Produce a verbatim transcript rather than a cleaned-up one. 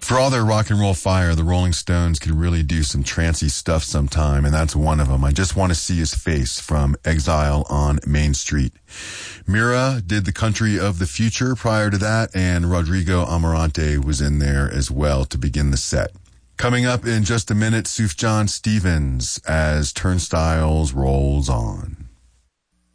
For all their rock and roll fire, the Rolling Stones could really do some trancy stuff sometime, and that's one of them. I Just Want to See His Face from Exile on Main Street. Mira did The Country of the Future prior to that, and Rodrigo Amarante was in there as well to begin the set. Coming up in just a minute, Sufjan Stevens as Turnstiles rolls on.